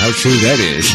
how true that is.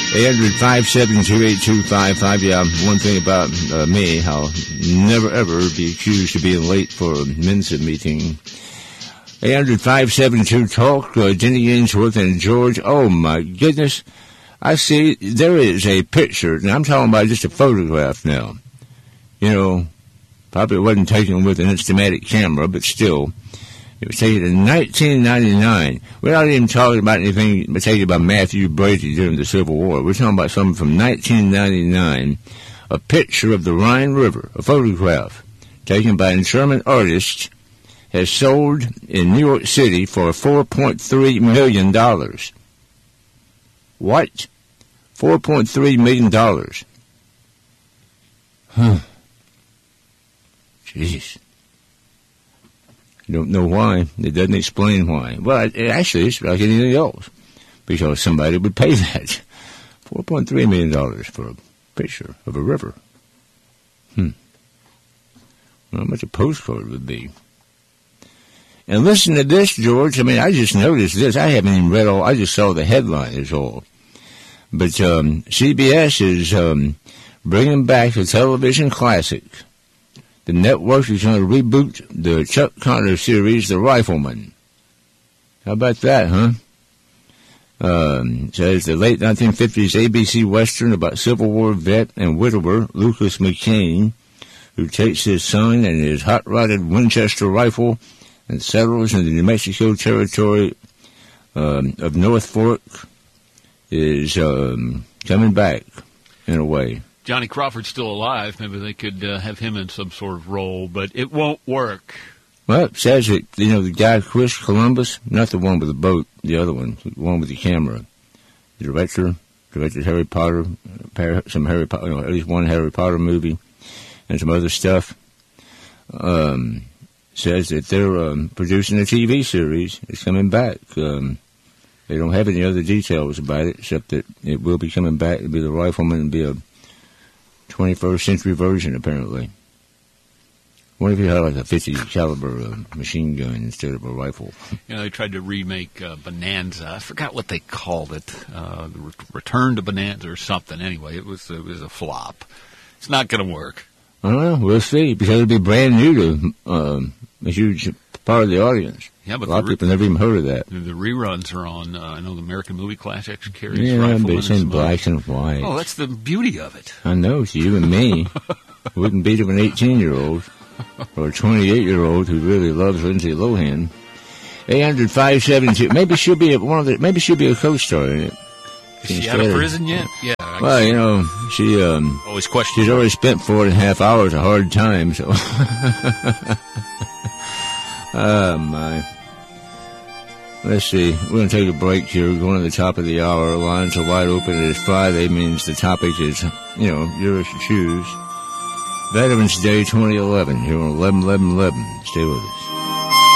800-572-8255. Yeah, one thing about me, I'll never ever be accused of being late for a Mensa meeting. 800-572-TALK, Jenny Ainsworth and George. Oh, my goodness. I see there is a picture, and I'm talking about just a photograph now. You know, probably wasn't taken with an Instamatic camera, but still. It was taken in 1999. We're not even talking about anything taken by Matthew Brady during the Civil War. We're talking about something from 1999, a picture of the Rhine River, a photograph taken by a German artist, has sold in New York City for $4.3 million. What? $4.3 million. Huh. Jeez. I don't know why. It doesn't explain why. Well, actually, it's like anything else, because somebody would pay that. $4.3 million for a picture of a river. Well, how much a postcard would be. And listen to this, George. I mean, I just noticed this. I haven't even read all. I just saw the headline is all. But CBS is bringing back a television classic. The network is going to reboot the Chuck Connor series, The Rifleman. How about that, huh? Says the late 1950s ABC Western about Civil War vet and widower Lucas McCain, who takes his son and his hot-rodded Winchester rifle and settles in the New Mexico territory of North Fork, is coming back in a way. Johnny Crawford's still alive. Maybe they could have him in some sort of role, but it won't work. Well, it says that, you know, the guy, Chris Columbus, not the one with the boat, the other one, the one with the camera, the directed Harry Potter, some Harry Potter, you know, at least one Harry Potter movie, and some other stuff, says that they're producing a TV series. It's coming back. They don't have any other details about it, except that it will be coming back. It'll be The Rifleman and be a 21st century version, apparently. What if you had like a 50 caliber machine gun instead of a rifle? You know, they tried to remake Bonanza. I forgot what they called it. The Return to Bonanza or something. Anyway, it was a flop. It's not going to work. I don't know. We'll see, because it'll be brand new to a huge part of the audience. Yeah, but a lot of people never even heard of that. The reruns are on, I know, the American Movie Classics carries Rifleman. But it's in black and white. Oh, that's the beauty of it. I know, it's you and me. Wouldn't beat up an 18-year-old or a 28-year-old who really loves Lindsay Lohan. 800-572. Maybe she'll be maybe she'll be a co-star in it. Is she out of prison yet? Yeah. Well, you know, she always questions. She's already spent 4.5 hours a hard time, so. Oh, my. Let's see. We're going to take a break here. We're going to the top of the hour. Lines are wide open. It is Friday. Means the topic is, you know, yours to choose. Veterans Day 2011 here on 11-11-11. Stay with us.